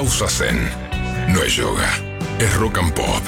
pausa zen. No es yoga, es rock and pop.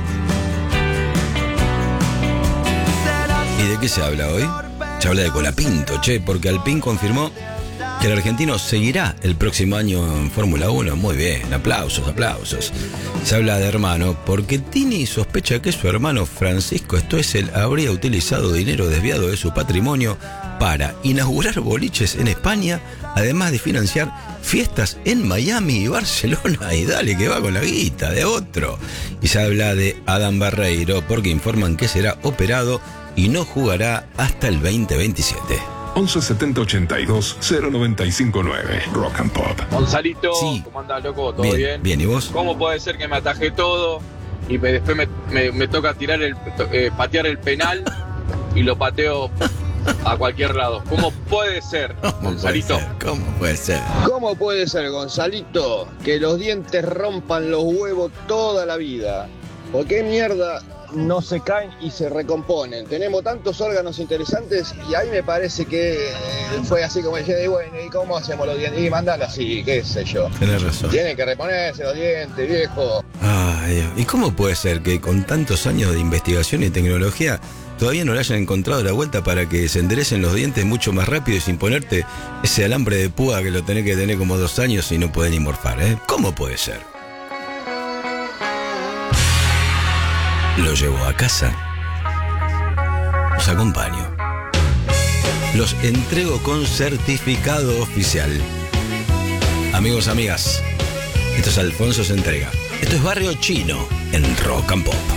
¿Y de qué se habla hoy? Se habla de Colapinto, porque Alpine confirmó que el argentino seguirá el próximo año en Fórmula 1. Muy bien, aplausos. Se habla de hermano porque Tini sospecha que su hermano Francisco Stoessel habría utilizado dinero desviado de su patrimonio para inaugurar boliches en España, además de financiar fiestas en Miami y Barcelona. Y dale que va con la guita de otro. Y se habla de Adam Barreiro porque informan que será operado y no jugará hasta el 2027. 11 70 82 095 9. Rock and Pop. Gonzalito, Sí. ¿Cómo andás, loco? ¿Todo bien? Bien, ¿y vos? ¿Cómo puede ser que me atajé todo y después me toca tirar patear el penal y lo pateo a cualquier lado? ¿Cómo puede ser, Gonzalito? ¿Cómo puede ser? ¿Cómo puede ser, Gonzalito, que los dientes rompan los huevos toda la vida? ¿Por qué mierda no se caen y se recomponen? Tenemos tantos órganos interesantes y ahí me parece que fue así como dije, bueno, ¿y cómo hacemos los dientes? Y mandalo así, qué sé yo. Tenés razón. Tienen que reponerse los dientes, viejo. Ay, Dios. ¿Y cómo puede ser que con tantos años de investigación y tecnología todavía no le hayan encontrado la vuelta para que se enderecen los dientes mucho más rápido y sin ponerte ese alambre de púa que lo tenés que tener como 2 años y no podés ni morfar, ¿eh? ¿Cómo puede ser? Lo llevo a casa. Los acompaño. Los entrego con certificado oficial. Amigos, amigas, esto es Alfonso se entrega. Esto es Barrio Chino en Rock and Pop.